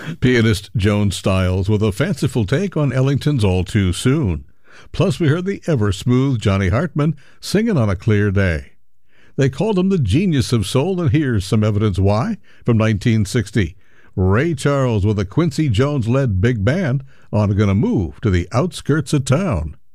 Pianist Joan Styles with a fanciful take on Ellington's All Too Soon. Plus, we heard the ever-smooth Johnny Hartman singing on a clear day. They called him the genius of soul, and here's some evidence why. From 1960, Ray Charles with a Quincy Jones-led big band on Gonna Move to the Outskirts of Town.